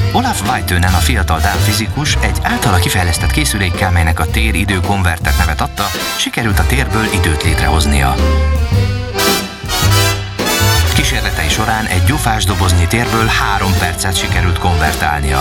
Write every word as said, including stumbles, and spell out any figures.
Olaf Weitőnen, a fiatal dán fizikus egy általa kifejlesztett készülékkel, melynek a tér-idő-konverter nevet adta, sikerült a térből időt létrehoznia. Kísérletei során egy gyufás doboznyi térből három percet sikerült konvertálnia.